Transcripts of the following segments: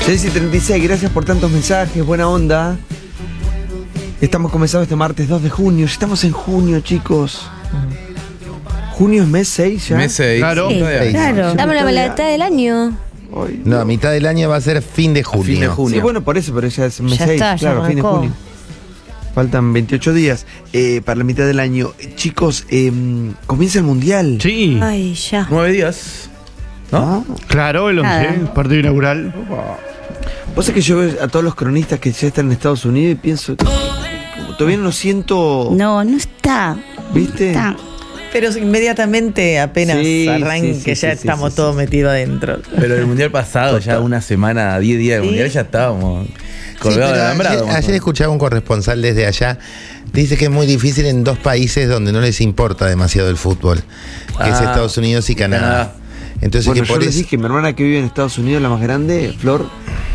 6:36, gracias por tantos mensajes, buena onda. Estamos comenzando este martes 2 de junio, ya estamos en junio, chicos. ¿Junio es mes 6 ya? Mes 6. Claro, Sí, claro. Estamos Estamos en la mitad del año. Hoy, No, a mitad del año va a ser fin de junio. Fin de junio. Sí, bueno, por eso, pero ya es mes Ya 6, está, ya claro, fin de arrancó. junio. Faltan 28 días para la mitad del año. Chicos, comienza el Mundial. Sí. Ay, ya. 9 días. ¿No? Claro, el 11, Nada. partido inaugural. Vos sabés que yo veo a todos los cronistas que ya están en Estados Unidos y pienso, todavía no lo siento, No está. ¿viste? Está. Pero inmediatamente apenas Sí, arranque sí, ya sí, estamos sí, todos sí. metidos adentro. Pero el mundial pasado, ya una semana, 10 días del Sí. mundial, ya estábamos Sí, colgados pero de alambrado. ayer escuchaba un corresponsal desde allá. Dice que es muy difícil en dos países donde no les importa demasiado el fútbol, que es Estados Unidos y Canadá. Entonces, Bueno, que yo por les eso. dije, mi hermana que vive en Estados Unidos, la más grande, Flor,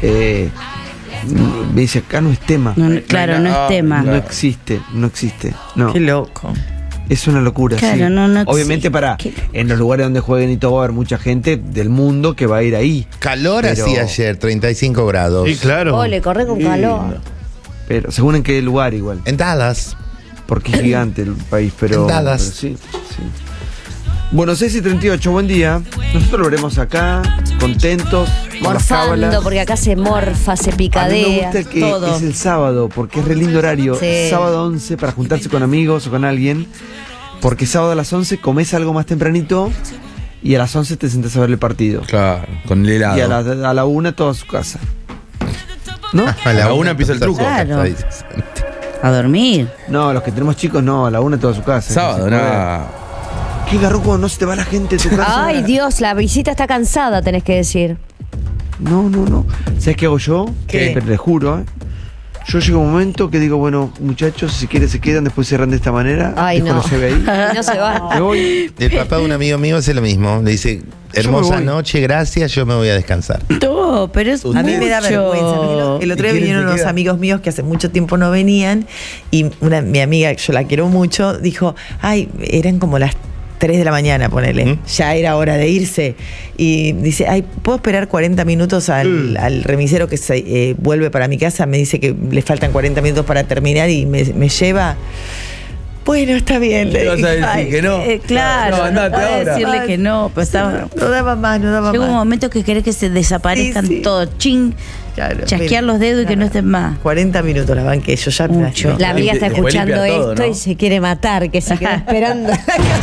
me dice, acá no es tema. No, claro, no es tema. No existe, no existe. No. Qué loco. Es una locura, Claro, sí. no Obviamente existe. en los lugares donde jueguen y todo va a haber mucha gente del mundo que va a ir ahí. Calor Pero- hacía ayer, 35 grados. Sí, claro. Ole, corre con calor. Pero según en qué lugar igual. En Dallas. Porque es gigante el país, pero. En Dallas. pero sí, sí. Bueno, 6:38, buen día. Nosotros lo veremos acá, contentos, con las cábalas. Morfando, porque acá se morfa, se A mí me picadea, gusta que todo. es el sábado, porque es re lindo horario. Sí. Sábado 11 para juntarse con amigos o con alguien. Porque sábado a las 11 comes algo más tempranito y a las 11 te sentás a ver el partido. Claro, con el helado. Y a la 1 todo a su casa. ¿No? A la una empieza el truco. Claro. A dormir. No, los que tenemos chicos no, a la 1 todo a su casa. Sábado, No se puede. nada. ¿Qué garro cuando no se te va la gente de tu casa? Ay, Dios, la visita está cansada, tenés que decir. No. ¿Sabes qué hago yo? ¿Qué? Pero les juro, yo llego a un momento que digo, bueno, muchachos, si quieren se quedan, después cierran de esta manera. Ay, dejo no. la llave ahí. Y no se va. Me voy. El papá de un amigo mío hace lo mismo. Le dice, hermosa voy. noche, gracias, yo me voy a descansar. No, pero es A mí me da mucho. vergüenza. El otro día ¿Y quién vinieron se unos queda? amigos míos que hace mucho tiempo no venían y mi amiga, que yo la quiero mucho, dijo, ay, eran como las 3 de la mañana, ponele. Ya era hora de irse. Y dice, ay, ¿puedo esperar 40 minutos al remisero que se vuelve para mi casa? Me dice que le faltan 40 minutos para terminar y me lleva. Bueno, está bien. ¿Qué Le vas a dije, decir? ay, ¿Que no? Claro, No, andate no ahora. decirle que no, pero estaba. No daba más. Llega un momento que querés que se desaparezcan Sí, sí. todos, ching, Claro, chasquear mira, los dedos y que claro. no estén más. 40 minutos la banqué, yo ya Mucho. la La amiga está Después escuchando limpia todo, esto ¿no? y se quiere matar, que se queda esperando.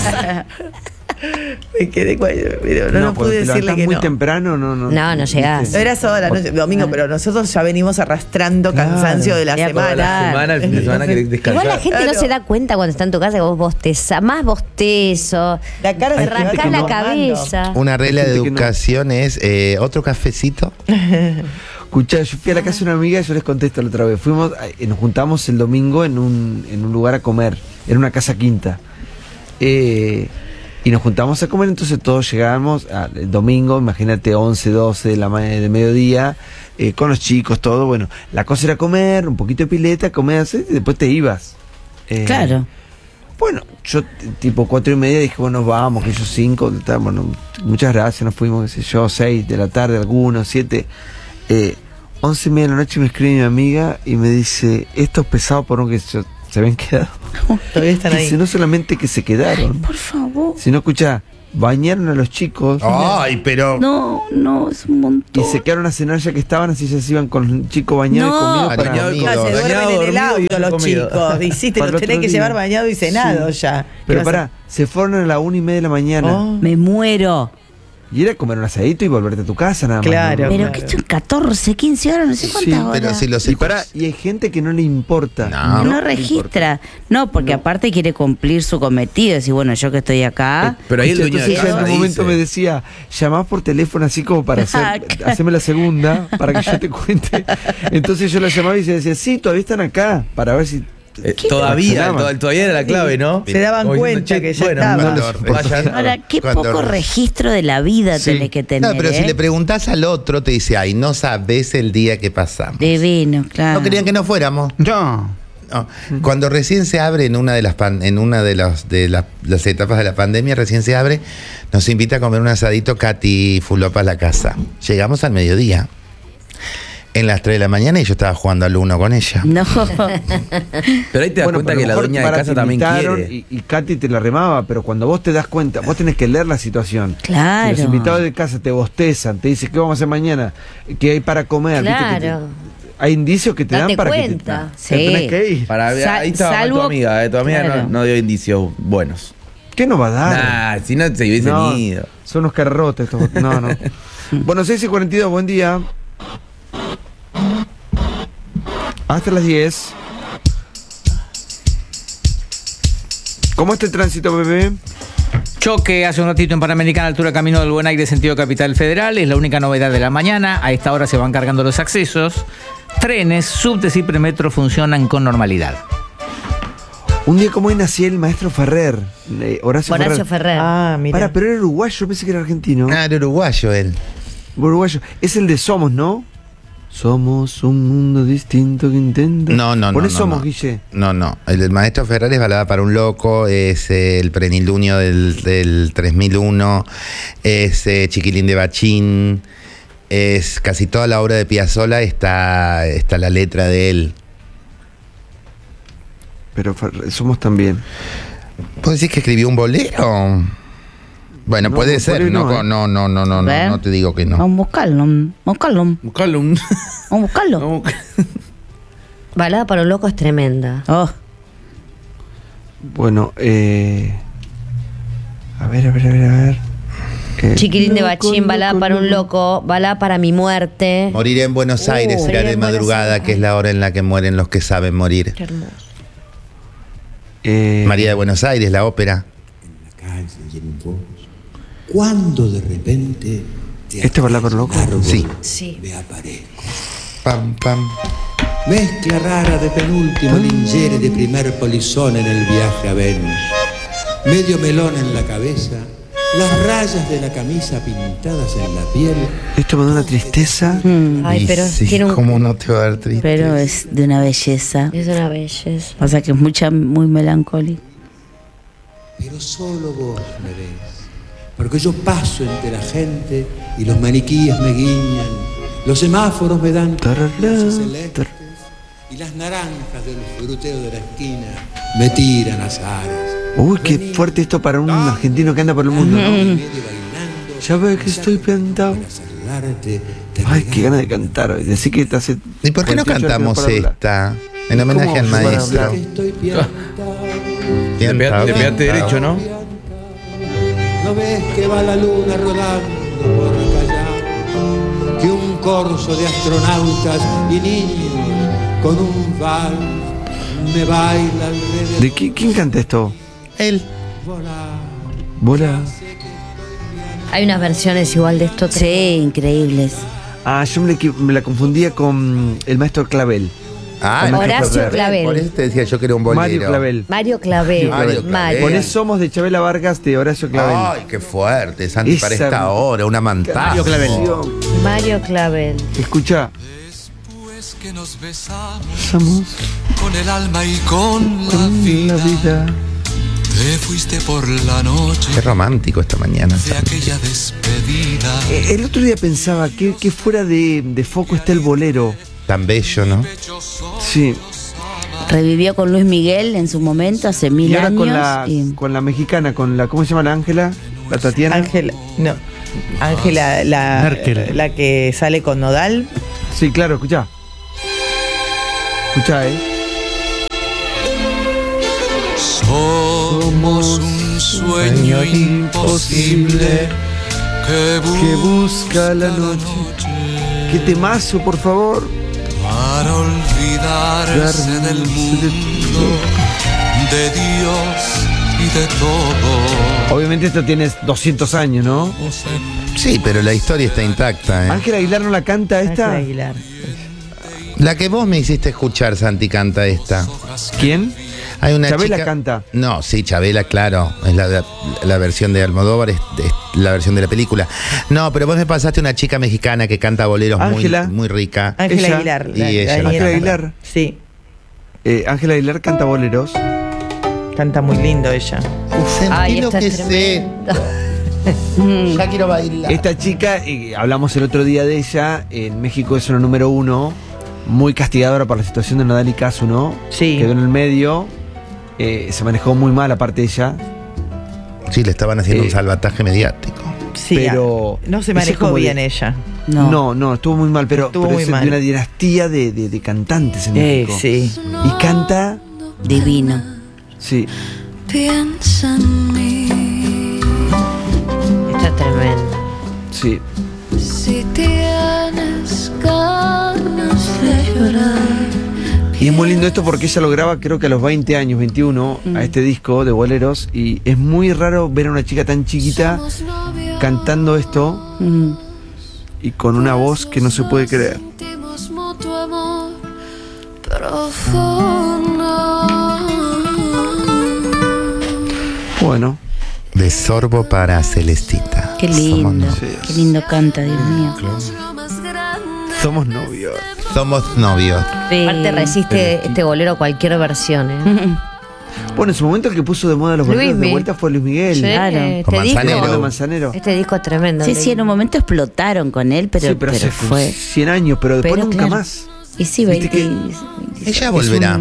me quedé pero no cuando pude te decirle levantás que muy no. temprano, no. No llegás. No era sola, no, domingo, pero nosotros ya venimos arrastrando Claro. cansancio de la Ya, semana. claro. Semana, el fin de semana que descansar. Igual la gente no Claro. se da cuenta cuando está en tu casa que vos bostezás, más bostezo, La cara te se te va rascás la tomando. cabeza. Una regla de gente que no- educación es otro cafecito. Escuchá, yo fui a la casa de una amiga y yo les contesto la otra vez. Fuimos, nos juntamos el domingo en un lugar a comer, en una casa quinta. Y nos juntamos a comer, entonces todos llegamos el domingo, imagínate 11, 12 de mediodía, con los chicos, todo. Bueno, la cosa era comer, un poquito de pileta, comer, y después te ibas. Claro. Bueno, yo tipo 4:30 dije, bueno, vamos, que yo 5, bueno, muchas gracias, nos fuimos, qué sé yo, 6 de la tarde, algunos, 7. 11:30 de la noche me escribe mi amiga y me dice, esto es pesado por un que se habían quedado. Todavía están ahí. Dice, no solamente que se quedaron, Por favor. sino, escucha, bañaron a los chicos Ay, pero. No, es un montón. y se quedaron a cenar ya que estaban, así ya se iban con el chico bañado No. y comido para... Bañado y Ah, se Bañado, duermen en el dormido y auto bien los comido. chicos. Hiciste, Para los el tenés otro que día. llevar bañado y cenado Sí. ya. Pero ¿Qué vas a- pará, se fueron a la 1:30 de la mañana. Oh, Me muero. Y era comer un asadito y volverte a tu casa nada más. Claro. ¿no? Pero que esto en 14, 15 horas, no sé cuántas Sí, horas. Pero si los Y hijos. pará, y hay gente que no le importa. No. no le registra. No, porque aparte quiere cumplir su cometido. Decir, bueno, yo que estoy acá. Pero ahí el dueño de Entonces ella casa en un momento dice, me decía, llamás por teléfono así como para hacerme la segunda, para que yo te cuente. Entonces yo la llamaba y se decía, sí, todavía están acá, para ver si... todavía reaccionaban. todavía era la clave, ¿no? Se daban Como diciendo, cuenta che, que ya bueno, estaba. no les- vayan. Ahora, qué Cuando- poco registro de la vida Sí. tenés que tener. No, pero si ¿eh? le preguntás al otro, te dice, ay, no sabés el día que pasamos. Divino, claro. No querían que no fuéramos. No. No. Cuando recién se abre en una de las etapas de la pandemia, recién se abre, nos invita a comer un asadito Katy Fulopa a la casa. Llegamos al mediodía. en las 3 de la mañana y yo estaba jugando al 1 con ella. No. Pero ahí te das cuenta pero que la mejor dueña de para casa te también invitaron quiere. y Katy te la remaba, pero cuando vos te das cuenta, vos tenés que leer la situación. Claro. Si los invitados de casa te bostezan, te dicen qué vamos a hacer mañana, qué hay para comer. ¿viste? Claro. Hay indicios que te Date dan para cuenta. que te tenés que ir. Ahí estaba mal salvo- tu amiga, tu amiga claro. no dio indicios buenos. ¿Qué nos va a dar? Nah, si no se hubiesen No, ido. son unos carrotes estos. No, no. Bueno, 6:42, buen día. Hasta las 10. ¿Cómo está el tránsito, bebé? Choque hace un ratito en Panamericana, altura Camino del Buen Aire, sentido Capital Federal. Es la única novedad de la mañana. A esta hora se van cargando los accesos. Trenes, subtes y premetro funcionan con normalidad. Un día como hoy nacía el maestro Ferrer. Horacio Horacio Ferrer. Ferrer. Ah, mira. Pero era uruguayo, yo pensé que era argentino. Ah, era uruguayo él. Uruguayo. Es el de Somos, ¿no? Somos un mundo distinto que intenta. No. Poné no, Somos, no. Guille. No. El maestro Ferrer es Balada para un loco, es el prenilunio del 3001, es Chiquilín de Bachín, es casi toda la obra de Piazzolla está la letra de él. Pero Somos también. ¿Puedo decir que escribió un bolero? Bueno, No, puede ser, bolero no, no, ¿Ver? no te digo que no. Vamos a buscarlo. Buscarlo un. Vamos a buscarlo. No, Balada para un loco es tremenda. Oh, Bueno, a ver. Chiquilín de Loco, Bachín, balada loco, para un loco. loco, balada para mi muerte. Moriré en Buenos Aires será moriré de en Buenos madrugada, Aires. que es la hora en la que mueren los que saben morir. Qué hermoso. María de Buenos Aires, la ópera. Calle y en vos, cuando de repente te ¿Este balada para un loco? árbol Sí. Sí. me aparezco. Pam, pam. Mezcla rara de penúltimo lingere de primer polizón en el viaje a Venus. Medio melón en la cabeza, las rayas de la camisa pintadas en la piel. Esto me da una tristeza. Ay, Y pero sí, tiene un... ¿cómo no te va a dar triste? pero es de una belleza. Es una belleza. Pasa que es muy melancólica. Pero solo vos me ves, porque yo paso entre la gente y los maniquíes me guiñan, los semáforos me dan Tarará, luces celestes y las naranjas del frutero de la esquina me tiran azares. Uy, qué fuerte esto para un argentino que anda por el mundo, ¿no? Y medio bailando, Ya ves que estoy plantado. para saludarte, te Ay, qué regalo. ganas de cantar hoy. Decir que te hace. ¿Y por qué no 48 horas cantamos para hablar. esta? En homenaje ¿Cómo al para maestro. hablar? Que estoy piantado. Te pegaste Piantao. derecho, ¿no? ¿No ves que va la luna rodando por el Callao? Que un corso de astronautas y niños con un vals me baila alrededor. ¿De quién canta esto? Él. Bola. Hay unas versiones igual de esto. Sí, increíbles. Ah, yo me la confundía con el maestro Clavel. Ah, Horacio Ferrer. Clavel. Por eso te decía yo que era un bolero. Mario Clavel. Mario Clavel. Mario Clavel. Ponés Somos de Chabela Vargas de Horacio Clavel. Ay, qué fuerte, Santi, para Esa- esta hora, una mantada. Mario Clavel. Mario Clavel. Escucha. Después que nos besamos Somos con el alma y con la con vida, la vida. te fuiste por la noche Qué romántico esta mañana, de Santi. aquella despedida. El otro día pensaba que fuera de foco está el bolero. Tan bello, ¿no? Sí. Revivió con Luis Miguel en su momento, hace 1000 Y ahora años. con la mexicana, con la. ¿Cómo se llama la Ángela? La Tatiana. Ángela, no. Ángela, Merkel. la que sale con Nodal. Sí, claro, escuchá. Escuchá, Somos un sueño imposible que busca la noche. Qué temazo, por favor. para olvidarse del mundo, de Dios y de todo. Obviamente esto tiene 200 años, ¿no? Sí, pero la historia está intacta, ¿eh? Ángela Aguilar no la canta esta. Ángela Aguilar. La que vos me hiciste escuchar, Santi, canta esta. ¿Quién? Hay una Chabela chica- canta. No, sí, Chabela, claro. Es la versión de Almodóvar, es la versión de la película. No, pero vos me pasaste una chica mexicana que canta boleros muy, Ángela. muy rica. Ángela Ella. Aguilar. Y ella. Ángela Aguilar. Sí, Ángela Aguilar canta boleros. canta muy lindo ella. Sentí Ay, lo esta que es sé. tremenda. Ya quiero bailar. Esta chica, hablamos el otro día de ella, en México es una número 1, muy castigadora por la situación de Nodal y Casu, ¿no? Sí. Quedó en el medio, se manejó muy mal aparte ella. Sí, le estaban haciendo un salvataje mediático. Sí, pero no se ese es manejó como bien de- ella. No, estuvo muy mal, pero Estuvo muy es mal. de una dinastía de cantantes en México. Sí. Y canta, Divino. sí. Piensa en mí. Está tremendo. Sí. Si tienes ganas de llorar. Y es muy lindo esto porque ella lo graba creo que a los 20 años, 21, a este disco de boleros. Y es muy raro ver a una chica tan chiquita Somos novios. cantando esto y con una voz que no se puede creer. Sentimos mutuo amor profundo. Bueno, De Sorbo para Celestita. Qué Somos lindo. novios. Qué lindo canta, Dios mío. Lo más grande. somos novios. Somos novios. Aparte resiste este bolero cualquier versión, ¿eh? Bueno, en su momento el que puso de moda los boleros de Luismi. vuelta fue Luis Miguel. Sí, Claro. este Con Manzanero. disco, Con Manzanero. este disco es tremendo. Sí, sí, en un momento explotaron con él, pero, Sí, pero hace fue. 100 años, pero después Pero nunca claro. más. Y sí, Viste 20. que- Ella volverá.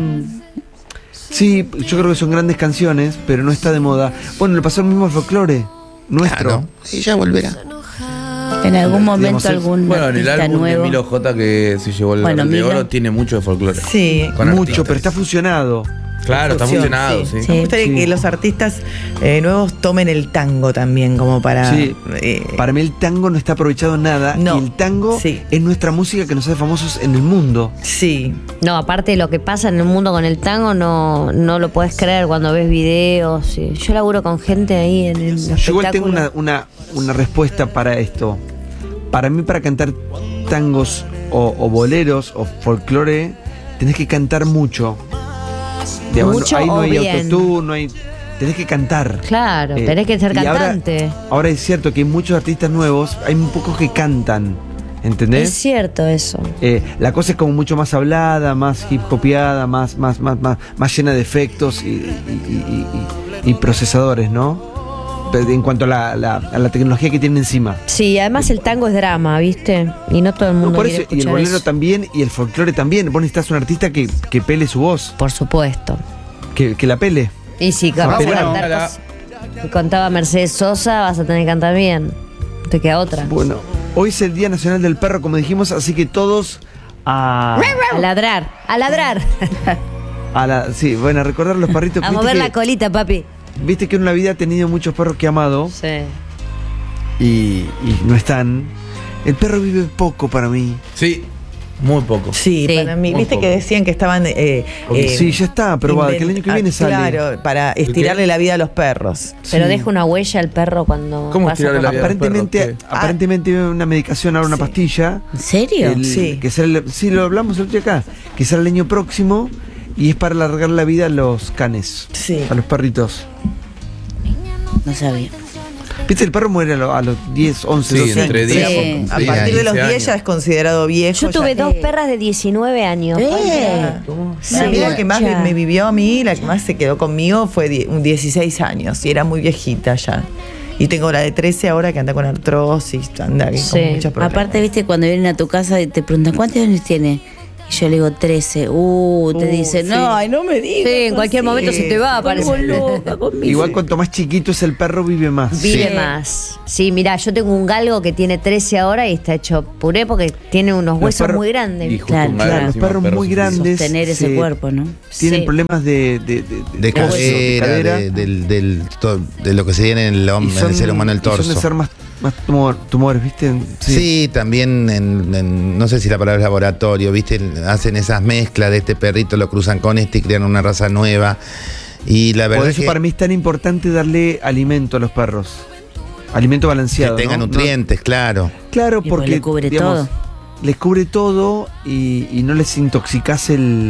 Sí, yo creo que son grandes canciones, pero no está de moda. Bueno, le pasó el mismo al folclore nuestro. Claro, ella volverá. En algún momento Digamos, algún Bueno, en el artista álbum nuevo. de Milo J que se llevó el Bueno, Gardel de Milo. Oro tiene mucho de folclore. Sí. Con Mucho, artistas. pero está fusionado. Claro, está Fusión, funcionado, sí. Sí. Me gustaría Sí. que los artistas nuevos tomen el tango también, como para. Sí. Para mí el tango no está aprovechado nada. No. Y el tango Sí. es nuestra música que nos hace famosos en el mundo. Sí. No, aparte de lo que pasa en el mundo con el tango, no lo puedes creer cuando ves videos. Sí. Yo laburo con gente ahí en el Yo igual tengo espectáculo. una respuesta para esto. Para mí, para cantar tangos o boleros o folclore, tenés que cantar mucho. Digamos, Mucho ahí no o hay bien. autotune, no hay. Tenés que cantar. Claro, tenés que ser y cantante. Ahora es cierto que hay muchos artistas nuevos, hay muy pocos que cantan. Es ¿Entendés? cierto eso. La cosa es como mucho más hablada, más hip hopeada, más llena de efectos y procesadores, ¿no? Pero en cuanto a la tecnología que tiene encima. Sí, además el tango es drama, ¿viste? Y no todo el mundo No, por quiere eso, y el escuchar bolero eso. también, y el folclore también. Vos necesitas un artista que pele su voz, Por supuesto. que la pele. Y si capaz Pero- de cantar Ojalá. cosas que contaba Mercedes Sosa, vas a tener que cantar bien. No te queda otra. Bueno, hoy es el Día Nacional del Perro, como dijimos, así que todos a A ladrar, a ladrar. sí, bueno, a recordar los perritos. A mover la colita, papi. Viste que en una vida ha tenido muchos perros que ha amado Sí. y no están. El perro vive poco para mí. Sí, muy poco. Sí, Sí, para mí. muy Viste poco. que decían que estaban. Sí, ya está aprobado, que el año que viene sale. Claro, para estirarle la vida a los perros. Pero Sí. deja una huella al perro cuando ¿Cómo pasa estirarle por la vida? Aparentemente, perros, ¿qué? aparentemente una medicación, ahora una pastilla. ¿En serio? Sí. Que sale, sí, lo hablamos el otro día acá. Que sale el año próximo y es para alargar la vida a los canes. Sí. A los perritos. No sabía. ¿Viste? El perro muere a los 10, 11, Sí, 12 entre años. 10 Sí. A Sí, partir de los 15 10 ya años. es considerado viejo. Yo tuve ya. dos perras de 19 años. La amiga que más me vivió a mí, la que más se quedó conmigo fue 16 años y era muy viejita ya. Y tengo la de 13 ahora que anda con artrosis, anda con Sí. muchos problemas. Aparte, viste, cuando vienen a tu casa y te preguntan, ¿cuántos años tiene? Y yo le digo 13. Te dicen, sí. no, ay, no me digas. Sí, en cualquier así. momento se te va a aparecer. Me vuelvo loca conmigo. Igual cuanto más chiquito es el perro, vive más. Vive Sí. más. Sí, mirá, yo tengo un galgo que tiene 13 ahora y está hecho puré porque tiene unos Los huesos perros- muy grandes. Y justo Claro, un claro. galgo Los encima, perros perros muy sufridos. grandes Sostener ese se- cuerpo, ¿no? tienen Sí. problemas De hueso, cadera, de lo que se viene en el, y en el ser humano, el y son de torso. ser más tumores, ¿viste? Sí, también no sé si la palabra es laboratorio, ¿viste? Hacen esas mezclas de este perrito, lo cruzan con este y crean una raza nueva. Y la verdad Por es eso que, para mí es tan importante darle alimento a los perros. Alimento que balanceado. tenga ¿no? nutrientes, claro. Claro, Y porque le cubre todo. Les cubre todo y no les intoxicás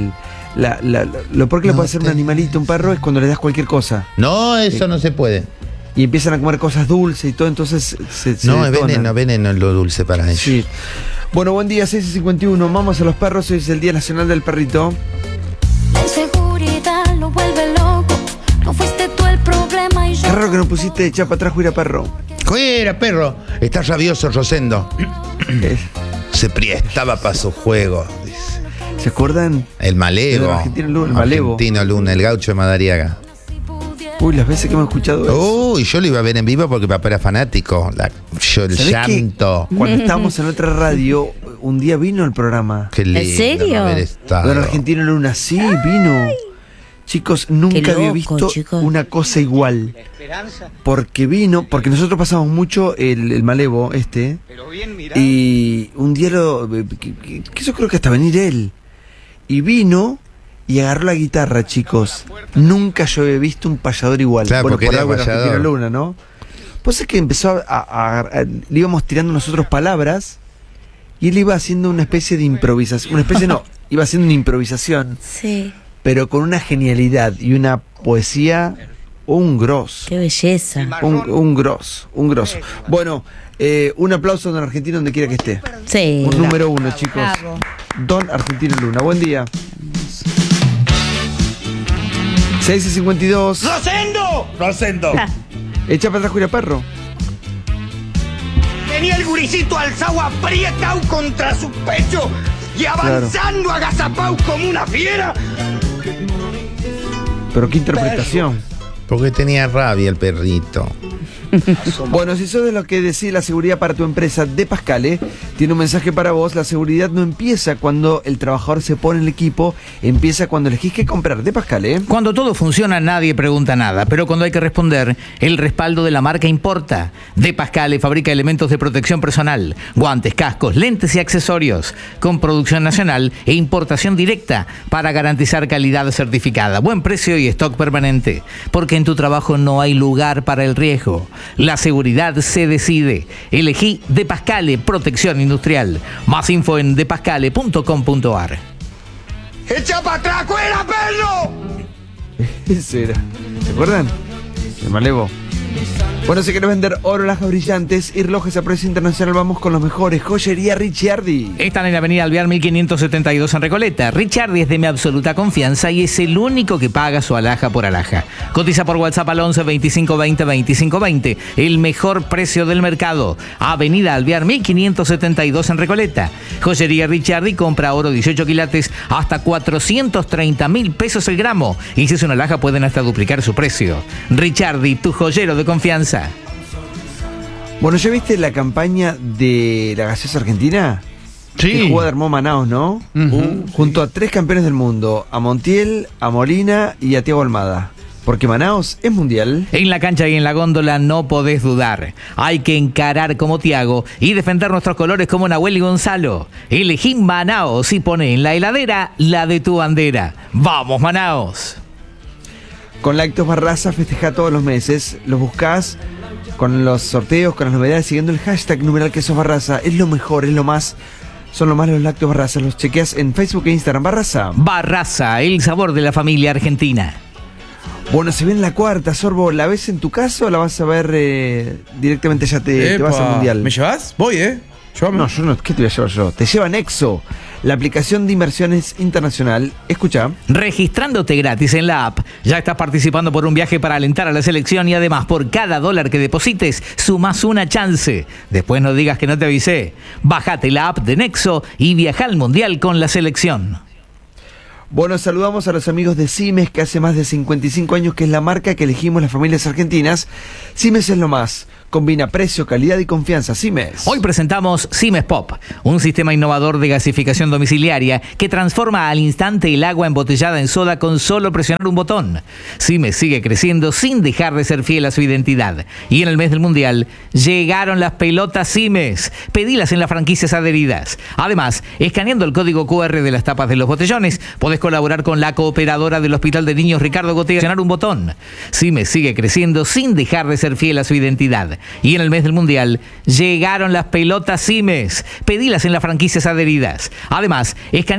lo peor que le No puede hacer un te- animalito, un perro, es cuando le das cualquier cosa. No, eso no se puede. Y empiezan a comer cosas dulces y todo, entonces se No, es detonan. veneno lo dulce para ellos. Sí. Bueno, buen día, 6:51. Vamos a los perros. Hoy es el Día Nacional del Perrito. La inseguridad lo vuelve loco. No fuiste tú el problema y yo. Qué raro que no pusiste chapa atrás, Juira Perro. ¿Qué era, perro? Está rabioso Rosendo. Se prestaba para su juego. Dice. ¿Se acuerdan? El Malevo. El Argentino Luna, el Malevo. Argentino Luna, el gaucho de Madariaga. Uy, las veces que hemos escuchado eso. Uy, yo lo iba a ver en vivo porque papá era fanático. El llanto. Cuando estábamos en otra radio, un día vino el programa. Qué lindo. ¿En serio? Haber estado. Don Argentino Luna, sí, vino. Chicos, nunca Qué había loco, visto chicos. una cosa igual. Porque vino, porque nosotros pasamos mucho el Malevo y un día que yo creo que hasta venir él. Y vino y agarró la guitarra, chicos. Nunca yo había visto un payador igual. Claro, porque era algo en payador. Argentino Luna, ¿no? Pues es que empezó le íbamos tirando nosotros palabras y él iba haciendo una especie de improvisación. Una especie no, iba haciendo una improvisación. Sí. Pero con una genialidad y una poesía, un grosso. Qué belleza. Un grosso. Bueno, un aplauso a Don Argentino donde quiera que esté. Sí. Un número 1, chicos. Bravo. Don Argentino Luna, buen día. 6:52. ¡Rosendo! Echa para atrás, Julia Perro. Tenía el gurisito alzado aprietado contra su pecho y avanzando agazapao como una fiera. Pero qué interpretación. Porque tenía rabia el perrito. Bueno, si sos de los que decide la seguridad para tu empresa, De Pascale tiene un mensaje para vos. La seguridad no empieza cuando el trabajador se pone el equipo, empieza cuando elegís qué comprar. De Pascale. Cuando todo funciona, nadie pregunta nada, pero cuando hay que responder, el respaldo de la marca importa. De Pascale fabrica elementos de protección personal, guantes, cascos, lentes y accesorios, con producción nacional e importación directa para garantizar calidad certificada, buen precio y stock permanente. Porque en tu trabajo no hay lugar para el riesgo. La seguridad se decide. Elegí De Pascale Protección Industrial. Más info en depascale.com.ar. ¡Echa para atrás, cuera, perro! Ese era. ¿Se acuerdan? El Malevo. Bueno, si querés vender oro, lajas brillantes y relojes a precio internacional, vamos con los mejores. Joyería Ricciardi. Están en la avenida Alvear 1572 en Recoleta. Ricciardi es de mi absoluta confianza y es el único que paga su alhaja por alhaja. Cotiza por WhatsApp al 11 25 20 25 20. El mejor precio del mercado. Avenida Alvear 1572 en Recoleta. Joyería Ricciardi compra oro 18 quilates hasta 430.000 pesos el gramo. Y si es una alhaja pueden hasta duplicar su precio. Ricciardi, tu joyero de confianza. Bueno, ¿ya viste la campaña de la gaseosa argentina? Sí. Que jugó de Armó Manaos, ¿no? Junto a 3 campeones del mundo, a Montiel, a Molina y a Thiago Almada. Porque Manaos es mundial. En la cancha y en la góndola no podés dudar. Hay que encarar como Thiago y defender nuestros colores como Nahuel y Gonzalo. Elegí Manaos y pone en la heladera la de tu bandera. ¡Vamos, Manaos! Con Lácteos Barraza festeja todos los meses. Los buscás con los sorteos, con las novedades, siguiendo el hashtag numeral quesos Barraza. Es lo mejor, es lo más. Son lo más los Lácteos Barraza. Los chequeas en Facebook e Instagram. Barraza. Barraza, el sabor de la familia argentina. Bueno, se viene la cuarta, Sorbo. ¿La ves en tu casa o la vas a ver directamente ya te vas al mundial? ¿Me llevas? Voy, Llévame. No, yo no. ¿Qué te voy a llevar yo? Te lleva Nexo, la aplicación de inversiones internacional. Escucha. Registrándote gratis en la app, ya estás participando por un viaje para alentar a la selección y además por cada dólar que deposites, sumás una chance. Después no digas que no te avisé. Bájate la app de Nexo y viaja al mundial con la selección. Bueno, saludamos a los amigos de Simes, que hace más de 55 años que es la marca que elegimos las familias argentinas. Simes es lo más. Combina precio, calidad y confianza. Simes. Hoy presentamos Simes Pop, un sistema innovador de gasificación domiciliaria que transforma al instante el agua embotellada en soda con solo presionar un botón. Simes sigue creciendo sin dejar de ser fiel a su identidad. Y en el mes del Mundial llegaron las pelotas Simes. Pedilas en las franquicias adheridas. Además, escaneando el código QR de las tapas de los botellones, podés colaborar con la cooperadora del Hospital de Niños Ricardo Gotega. Presionar un botón. Simes sigue creciendo sin dejar de ser fiel a su identidad. Y en el mes del Mundial llegaron las pelotas Simes. Pedilas en las franquicias adheridas. Además, escaneando